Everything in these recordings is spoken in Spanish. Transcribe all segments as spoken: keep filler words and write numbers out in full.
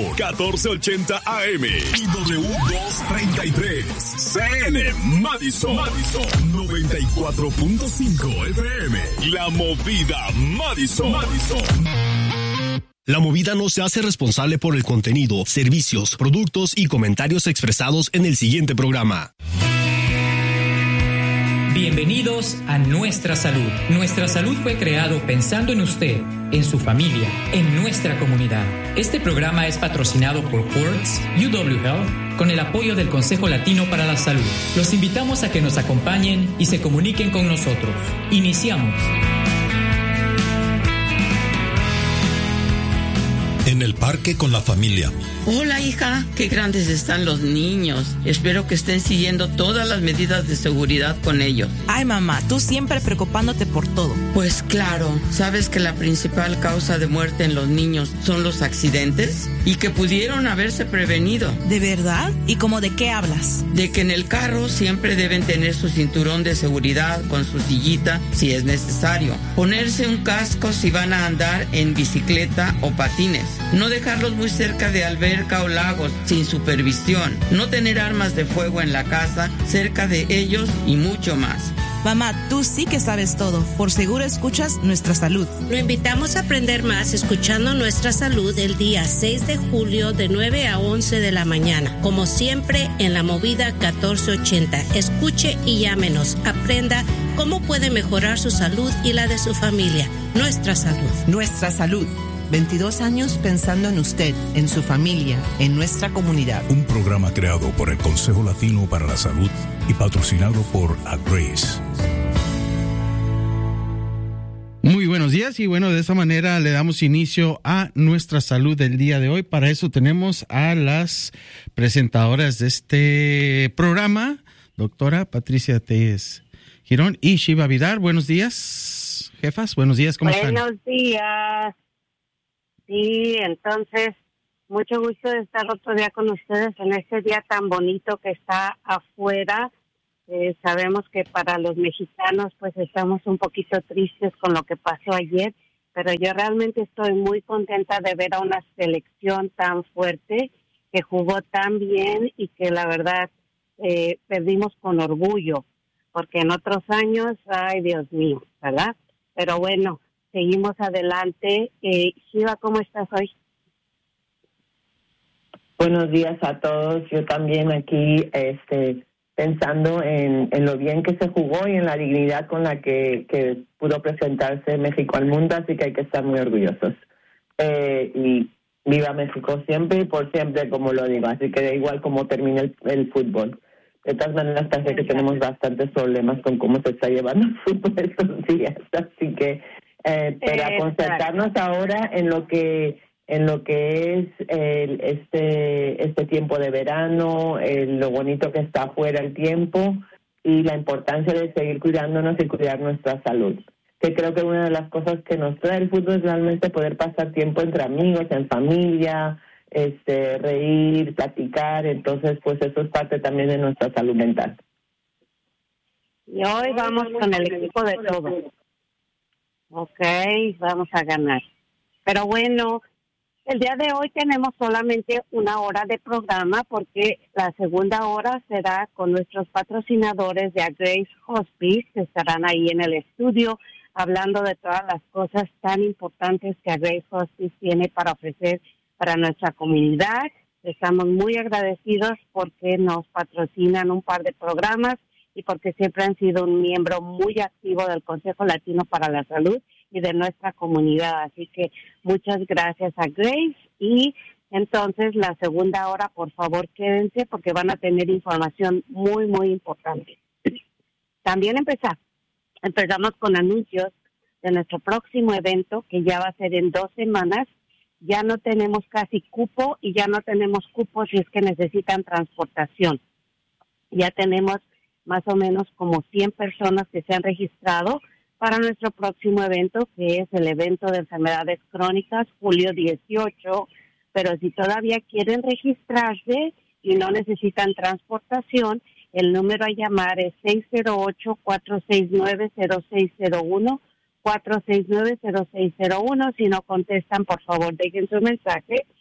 por catorce ochenta A M y W doscientos treinta y tres C N Madison, Madison noventa y cuatro punto cinco F M. La Movida Madison, Madison. La Movida no se hace responsable por el contenido, servicios, productos y comentarios expresados en el siguiente programa. Bienvenidos a Nuestra Salud. Nuestra Salud fue creado pensando en usted, en su familia, en nuestra comunidad. Este programa es patrocinado por Quartz, U W Health, con el apoyo del Consejo Latino para la Salud. Los invitamos a que nos acompañen y se comuniquen con nosotros. Iniciamos. En el parque con la familia. Hola, hija, qué grandes están los niños. Espero que estén siguiendo todas las medidas de seguridad con ellos. Ay, mamá, tú siempre preocupándote por todo. Pues claro, ¿sabes que la principal causa de muerte en los niños son los accidentes? Y que pudieron haberse prevenido. ¿De verdad? ¿Y cómo de qué hablas? De que en el carro siempre deben tener su cinturón de seguridad con su sillita si es necesario. Ponerse un casco si van a andar en bicicleta o patines. No dejarlos muy cerca de alberca o lagos sin supervisión. No tener armas de fuego en la casa cerca de ellos y mucho más. Mamá, tú sí que sabes todo. Por seguro escuchas Nuestra Salud. Lo invitamos a aprender más escuchando Nuestra Salud el día seis de julio de nueve a once de la mañana. Como siempre en la Movida catorce ochenta. Escuche y llámenos. Aprenda cómo puede mejorar su salud y la de su familia. Nuestra Salud. Nuestra Salud. veintidós años pensando en usted, en su familia, en nuestra comunidad. Un programa creado por el Consejo Latino para la Salud y patrocinado por Grace. Muy buenos días y bueno, de esta manera le damos inicio a Nuestra Salud del día de hoy. Para eso tenemos a las presentadoras de este programa, doctora Patricia Telles Girón y Shiva Vidar. Buenos días, jefas. Buenos días, ¿cómo Buenos están? Buenos días. Sí, entonces, mucho gusto de estar otro día con ustedes en este día tan bonito que está afuera. Eh, sabemos que para los mexicanos, pues estamos un poquito tristes con lo que pasó ayer, pero yo realmente estoy muy contenta de ver a una selección tan fuerte, que jugó tan bien y que la verdad eh, perdimos con orgullo, porque en otros años, ay Dios mío, ¿verdad? Pero bueno, seguimos adelante. Eh, Shiva, ¿cómo estás hoy? Buenos días a todos. Yo también aquí este, pensando en, en lo bien que se jugó y en la dignidad con la que, que pudo presentarse México al mundo, así que hay que estar muy orgullosos. Eh, y viva México siempre y por siempre, como lo digo. Así que da igual cómo termine el, el fútbol. De todas maneras, parece que tenemos bastantes problemas con cómo se está llevando el fútbol estos días. Así que Eh, para Exacto. concentrarnos ahora en lo que en lo que es el, este este tiempo de verano, el, lo bonito que está afuera el tiempo y la importancia de seguir cuidándonos y cuidar nuestra salud. Que creo que una de las cosas que nos trae el fútbol es realmente poder pasar tiempo entre amigos, en familia, este reír, platicar. Entonces, pues eso es parte también de nuestra salud mental. Y hoy vamos con el equipo de todo. Ok, vamos a ganar. Pero bueno, el día de hoy tenemos solamente una hora de programa porque la segunda hora será con nuestros patrocinadores de Grace Hospice, que estarán ahí en el estudio hablando de todas las cosas tan importantes que Grace Hospice tiene para ofrecer para nuestra comunidad. Estamos muy agradecidos porque nos patrocinan un par de programas y porque siempre han sido un miembro muy activo del Consejo Latino para la Salud y de nuestra comunidad. Así que muchas gracias a Grace. Y entonces la segunda hora, por favor, quédense porque van a tener información muy, muy importante. También empezar, empezamos con anuncios de nuestro próximo evento, que ya va a ser en dos semanas. Ya no tenemos casi cupo y ya no tenemos cupo si es que necesitan transportación. Ya tenemos más o menos como cien personas que se han registrado para nuestro próximo evento, que es el evento de enfermedades crónicas, julio dieciocho. Pero si todavía quieren registrarse y no necesitan transportación, el número a llamar es seis cero ocho, cuatro seis nueve, cero seis cero uno, cuatro seis nueve, cero seis cero uno. Si no contestan, por favor, dejen su mensaje.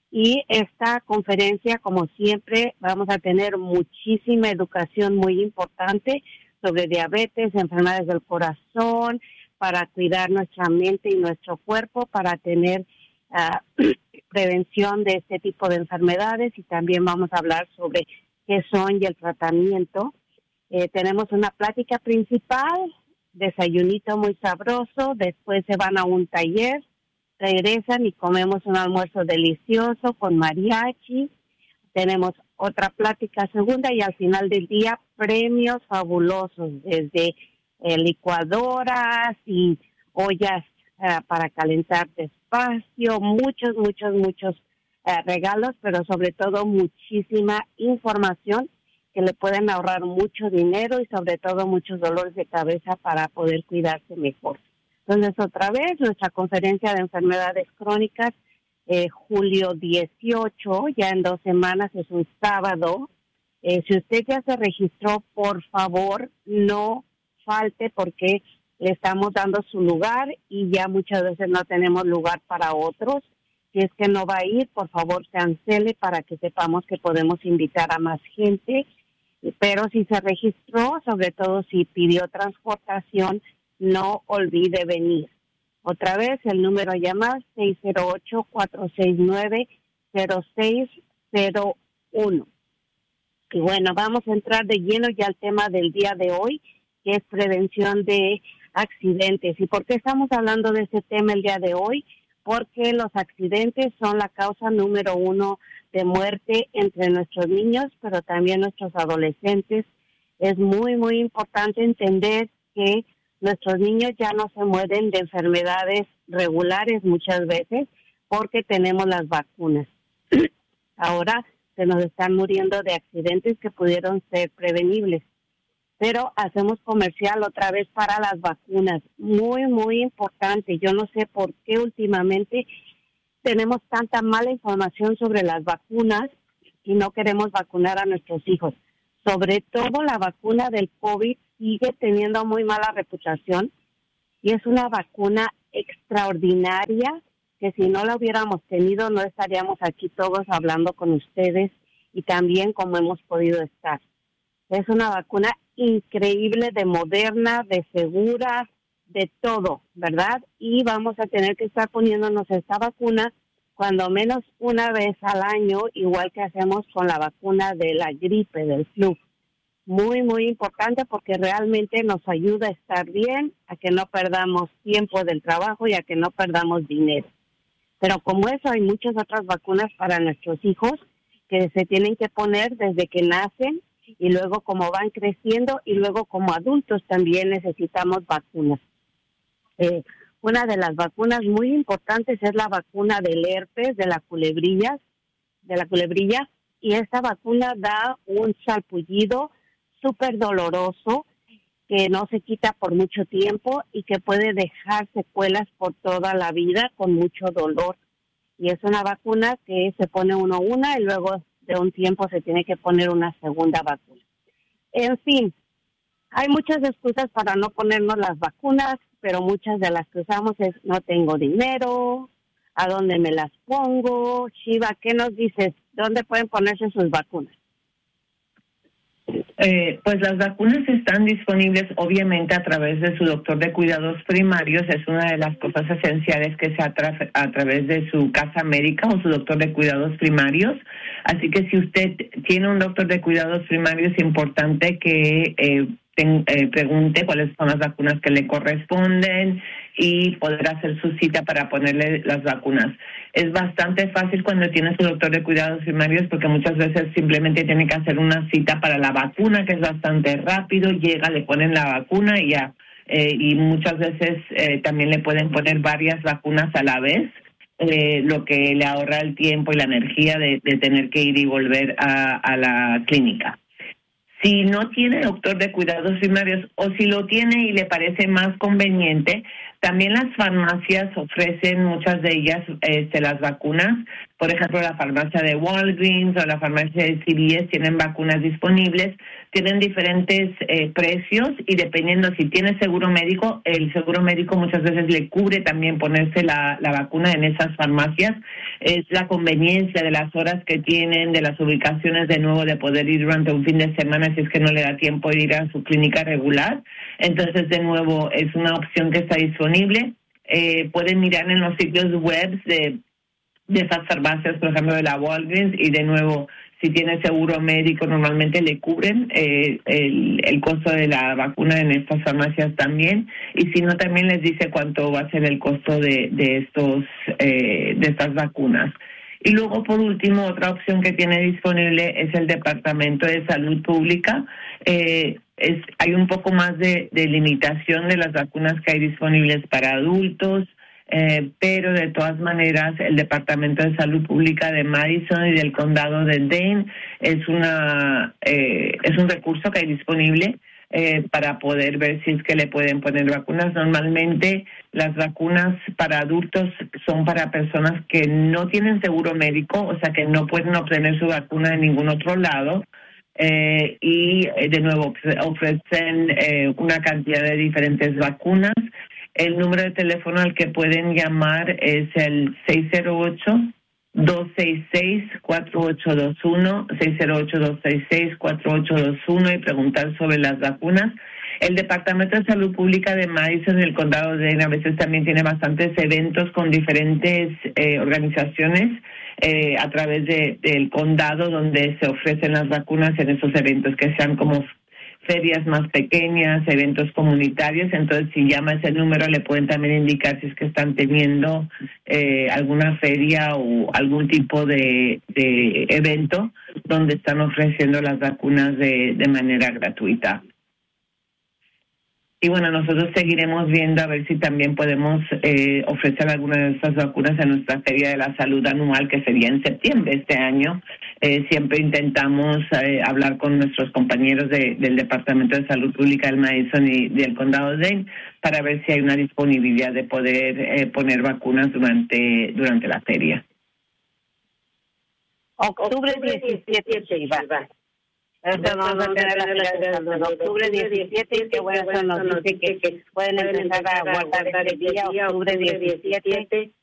Y esta conferencia, como siempre, vamos a tener muchísima educación muy importante sobre diabetes, enfermedades del corazón, para cuidar nuestra mente y nuestro cuerpo, para tener uh, prevención de este tipo de enfermedades, y también vamos a hablar sobre qué son y el tratamiento. Eh, tenemos una plática principal, desayunito muy sabroso, después se van a un taller, regresan y comemos un almuerzo delicioso con mariachi. Tenemos otra plática segunda y al final del día premios fabulosos, desde eh, licuadoras y ollas uh, para calentar despacio, muchos, muchos, muchos uh, regalos, pero sobre todo muchísima información que le pueden ahorrar mucho dinero y sobre todo muchos dolores de cabeza para poder cuidarse mejor. Entonces, otra vez, nuestra conferencia de enfermedades crónicas, eh, julio dieciocho, ya en dos semanas, es un sábado. Eh, si usted ya se registró, por favor, no falte, porque le estamos dando su lugar y ya muchas veces no tenemos lugar para otros. Si es que no va a ir, por favor, cancele para que sepamos que podemos invitar a más gente. Pero si se registró, sobre todo si pidió transportación, no olvide venir. Otra vez, el número a llamar, seis cero ocho, cuatro seis nueve, cero seis cero uno. Y bueno, vamos a entrar de lleno ya al tema del día de hoy, que es prevención de accidentes. ¿Y por qué estamos hablando de este tema el día de hoy? Porque los accidentes son la causa número uno de muerte entre nuestros niños, pero también nuestros adolescentes. Es muy, muy importante entender que nuestros niños ya no se mueren de enfermedades regulares muchas veces porque tenemos las vacunas. Ahora se nos están muriendo de accidentes que pudieron ser prevenibles. Pero hacemos comercial otra vez para las vacunas. Muy, muy importante. Yo no sé por qué últimamente tenemos tanta mala información sobre las vacunas y no queremos vacunar a nuestros hijos. Sobre todo la vacuna del COVID sigue teniendo muy mala reputación y es una vacuna extraordinaria que si no la hubiéramos tenido no estaríamos aquí todos hablando con ustedes y también como hemos podido estar. Es una vacuna increíble, de moderna, de segura, de todo, ¿verdad? Y vamos a tener que estar poniéndonos esta vacuna cuando menos una vez al año, igual que hacemos con la vacuna de la gripe, del flu. Muy, muy importante porque realmente nos ayuda a estar bien, a que no perdamos tiempo del trabajo y a que no perdamos dinero. Pero como eso, hay muchas otras vacunas para nuestros hijos que se tienen que poner desde que nacen y luego como van creciendo y luego como adultos también necesitamos vacunas. Eh, una de las vacunas muy importantes es la vacuna del herpes, de la culebrilla, de la culebrilla, y esta vacuna da un salpullido súper doloroso que no se quita por mucho tiempo y que puede dejar secuelas por toda la vida con mucho dolor. Y es una vacuna que se pone uno una y luego de un tiempo se tiene que poner una segunda vacuna. En fin, hay muchas excusas para no ponernos las vacunas, pero muchas de las que usamos es no tengo dinero, ¿a dónde me las pongo? Shiva, ¿qué nos dices? ¿Dónde pueden ponerse sus vacunas? Eh, pues las vacunas están disponibles obviamente a través de su doctor de cuidados primarios. Es una de las cosas esenciales que se atra- a través de su casa médica o su doctor de cuidados primarios. Así que si usted tiene un doctor de cuidados primarios, es importante que eh, ten, eh, pregunte cuáles son las vacunas que le corresponden y poder hacer su cita para ponerle las vacunas. Es bastante fácil cuando tiene su doctor de cuidados primarios porque muchas veces simplemente tiene que hacer una cita para la vacuna, que es bastante rápido, llega, le ponen la vacuna y ya. Eh, y muchas veces eh, también le pueden poner varias vacunas a la vez, eh, lo que le ahorra el tiempo y la energía de, de tener que ir y volver a, a la clínica. Si no tiene doctor de cuidados primarios o si lo tiene y le parece más conveniente, También las farmacias ofrecen, muchas de ellas, este, las vacunas. Por ejemplo, la farmacia de Walgreens o la farmacia de C V S tienen vacunas disponibles. Tienen diferentes eh, precios y dependiendo si tienes seguro médico, el seguro médico muchas veces le cubre también ponerse la, la vacuna en esas farmacias. Es la conveniencia de las horas que tienen, de las ubicaciones, de nuevo, de poder ir durante un fin de semana si es que no le da tiempo de ir a su clínica regular. Entonces, de nuevo, es una opción que está disponible. Eh, pueden mirar en los sitios web de, de esas farmacias, por ejemplo, de la Walgreens, y de nuevo, si tiene seguro médico, normalmente le cubren eh, el, el costo de la vacuna en estas farmacias también, y si no, también les dice cuánto va a ser el costo de, de estos eh, de estas vacunas. Y luego, por último, otra opción que tiene disponible es el Departamento de Salud Pública. Eh, es, hay un poco más de, de limitación de las vacunas que hay disponibles para adultos, eh, pero de todas maneras el Departamento de Salud Pública de Madison y del Condado de Dane es una eh, es un recurso que hay disponible eh, para poder ver si es que le pueden poner vacunas. Normalmente las vacunas para adultos son para personas que no tienen seguro médico, o sea que no pueden obtener su vacuna en ningún otro lado. Eh, y eh, de nuevo ofrecen eh, una cantidad de diferentes vacunas. El número de teléfono al que pueden llamar es el seis cero ocho, dos seis seis, cuatro ocho dos uno, seis cero ocho, dos seis seis, cuatro ocho dos uno, y preguntar sobre las vacunas. El Departamento de Salud Pública de Madison y el Condado de Dane a veces también tiene bastantes eventos con diferentes eh, organizaciones eh, a través de, del condado, donde se ofrecen las vacunas en esos eventos, que sean como ferias más pequeñas, eventos comunitarios. Entonces, si llama ese número, le pueden también indicar si es que están teniendo eh, alguna feria o algún tipo de, de evento donde están ofreciendo las vacunas de, de manera gratuita. Y bueno, nosotros seguiremos viendo a ver si también podemos eh, ofrecer alguna de estas vacunas en nuestra Feria de la Salud anual, que sería en septiembre este año. Eh, siempre intentamos eh, hablar con nuestros compañeros de, del Departamento de Salud Pública del Madison y del Condado de Dane para ver si hay una disponibilidad de poder eh, poner vacunas durante durante la feria. Octubre diecisiete, Iván. Eso no vamos a tener la feria de salud. Octubre diecisiete, y que bueno, eso nos dice que pueden empezar a guardar este día, octubre diecisiete,